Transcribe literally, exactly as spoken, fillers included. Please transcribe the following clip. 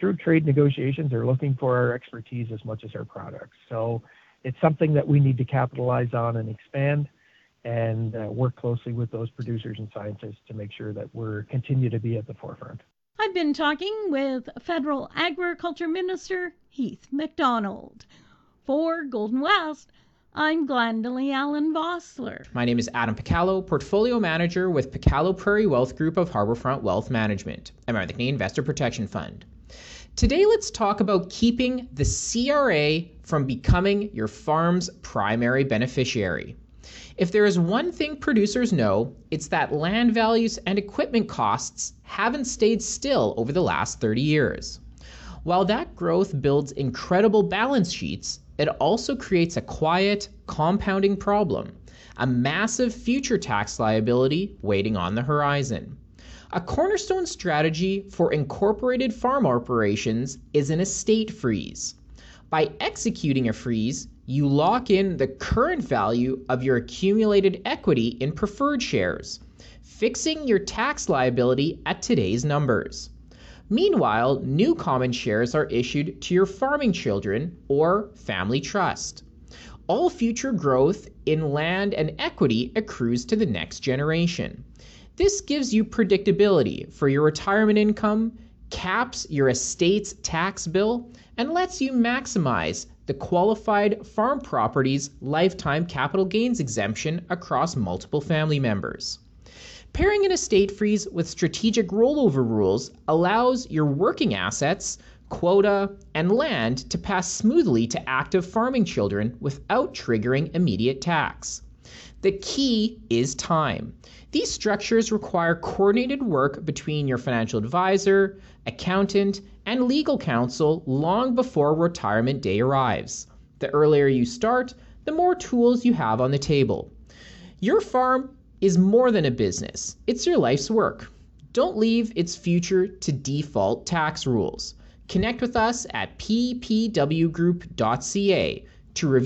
through trade negotiations are looking for our expertise as much as our products. So it's something that we need to capitalize on and expand, and uh, work closely with those producers and scientists to make sure that we're continue to be at the forefront. I've been talking with Federal Agriculture Minister Heath MacDonald. For Golden West, I'm Glendalee Allen Vossler. My name is Adam Picallo, Portfolio Manager with Picallo Prairie Wealth Group of Harbourfront Wealth Management. I'm on the Canadian Investor Protection Fund. Today, let's talk about keeping the C R A from becoming your farm's primary beneficiary. If there is one thing producers know, it's that land values and equipment costs haven't stayed still over the last thirty years. While that growth builds incredible balance sheets, it also creates a quiet, compounding problem, a massive future tax liability waiting on the horizon. A cornerstone strategy for incorporated farm operations is an estate freeze. By executing a freeze, you lock in the current value of your accumulated equity in preferred shares, fixing your tax liability at today's numbers. Meanwhile, new common shares are issued to your farming children or family trust. All future growth in land and equity accrues to the next generation. This gives you predictability for your retirement income, caps your estate's tax bill, and lets you maximize the qualified farm property's lifetime capital gains exemption across multiple family members. Pairing an estate freeze with strategic rollover rules allows your working assets, quota, and land to pass smoothly to active farming children without triggering immediate tax. The key is time. These structures require coordinated work between your financial advisor, accountant, and legal counsel long before retirement day arrives. The earlier you start, the more tools you have on the table. Your farm is more than a business. It's your life's work. Don't leave its future to default tax rules. Connect with us at p p w group dot c a to review